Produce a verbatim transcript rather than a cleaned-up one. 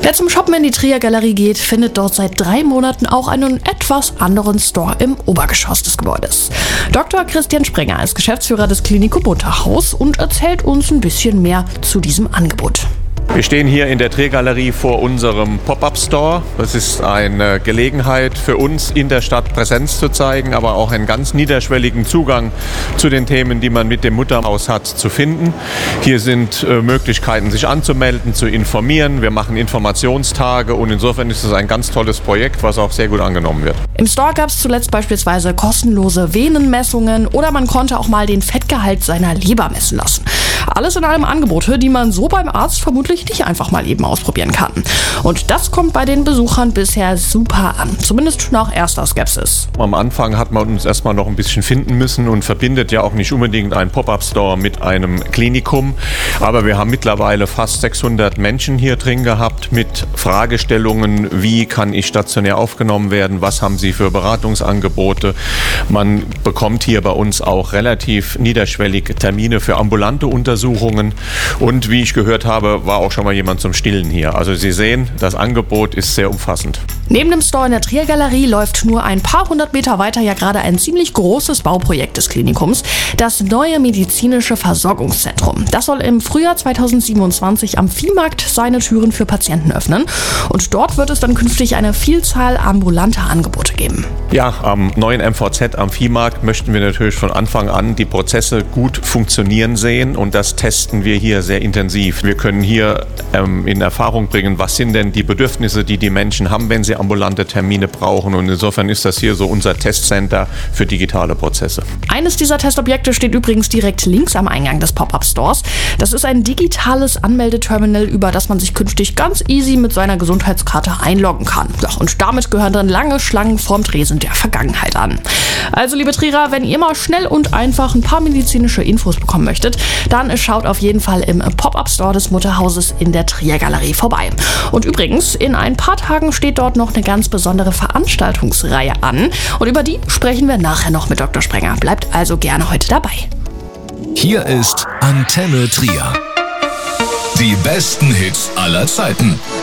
Wer zum Shoppen in die Trier Galerie geht, findet dort seit drei Monaten auch einen etwas anderen Store im Obergeschoss des Gebäudes. Doktor Christian Sprenger ist Geschäftsführer des Klinikum Mutterhaus und erzählt uns ein bisschen mehr zu diesem Angebot. Wir stehen hier in der Trier Galerie vor unserem Pop-up-Store. Das ist eine Gelegenheit für uns, in der Stadt Präsenz zu zeigen, aber auch einen ganz niederschwelligen Zugang zu den Themen, die man mit dem Mutterhaus hat, zu finden. Hier sind äh, Möglichkeiten, sich anzumelden, zu informieren. Wir machen Informationstage und insofern ist es ein ganz tolles Projekt, was auch sehr gut angenommen wird. Im Store gab es zuletzt beispielsweise kostenlose Venenmessungen oder man konnte auch mal den Fettgehalt seiner Leber messen lassen. Alles in allem Angebote, die man so beim Arzt vermutlich nicht einfach mal eben ausprobieren kann. Und das kommt bei den Besuchern bisher super an, zumindest nach erster Skepsis. Am Anfang hat man uns erstmal noch ein bisschen finden müssen und verbindet ja auch nicht unbedingt einen Pop-up-Store mit einem Klinikum. Aber wir haben mittlerweile fast sechshundert Menschen hier drin gehabt mit Fragestellungen, wie kann ich stationär aufgenommen werden, was haben Sie für Beratungsangebote. Man bekommt hier bei uns auch relativ niederschwellig Termine für ambulante Untersuchungen und wie ich gehört habe, war auch schon mal jemand zum Stillen hier. Also Sie sehen, das Angebot ist sehr umfassend. Neben dem Store in der Trier Galerie läuft nur ein paar hundert Meter weiter ja gerade ein ziemlich großes Bauprojekt des Klinikums, das neue medizinische Versorgungszentrum. Das soll im Frühjahr zweitausendsiebenundzwanzig am Viehmarkt seine Türen für Patienten öffnen und dort wird es dann künftig eine Vielzahl ambulanter Angebote geben. Ja, am neuen M V Z am Viehmarkt möchten wir natürlich von Anfang an die Prozesse gut funktionieren sehen und das testen wir hier sehr intensiv. Wir können hier ähm, in Erfahrung bringen, was sind denn die Bedürfnisse, die die Menschen haben, wenn sie ambulante Termine brauchen. Und insofern ist das hier so unser Testcenter für digitale Prozesse. Eines dieser Testobjekte steht übrigens direkt links am Eingang des Pop-up-Stores. Das ist ein digitales Anmeldeterminal, über das man sich künftig ganz easy mit seiner Gesundheitskarte einloggen kann. Ja, und damit gehören dann lange Schlangen vorm Tresen der Vergangenheit an. Also liebe Trierer, wenn ihr mal schnell und einfach ein paar medizinische Infos bekommen möchtet, dann schaut auf jeden Fall im Pop-up-Store des Mutterhauses in der Trier Galerie vorbei. Und übrigens, in ein paar Tagen steht dort noch eine ganz besondere Veranstaltungsreihe an und über die sprechen wir nachher noch mit Doktor Sprenger. Bleibt also gerne heute dabei. Hier ist Antenne Trier. Die besten Hits aller Zeiten.